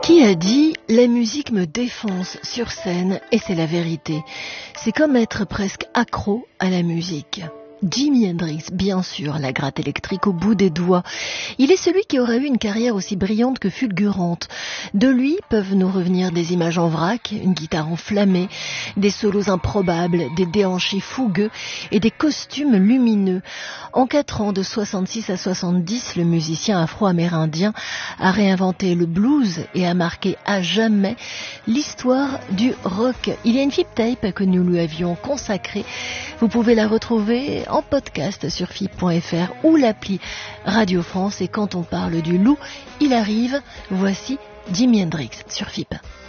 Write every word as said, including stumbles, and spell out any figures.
Qui a dit « La musique me défonce sur scène » et c'est la vérité. C'est comme être presque accro à la musique. Jimi Hendrix, bien sûr, la gratte électrique au bout des doigts. Il est celui qui aurait eu une carrière aussi brillante que fulgurante. De lui peuvent nous revenir des images en vrac, une guitare enflammée, des solos improbables, des déhanchés fougueux et des costumes lumineux. En quatre ans, de soixante-six à soixante-dix, le musicien afro-amérindien a réinventé le blues et a marqué à jamais l'histoire du rock. Il y a une flip tape que nous lui avions consacrée. Vous pouvez la retrouver en podcast sur F I P point F R ou l'appli Radio France. Et quand on parle du loup, il arrive. Voici Jimi Hendrix sur F I P.